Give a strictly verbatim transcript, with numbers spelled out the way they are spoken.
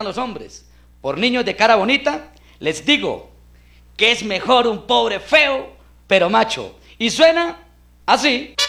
los hombres por niños de cara bonita, les digo que es mejor un pobre feo, pero macho. Y suena así.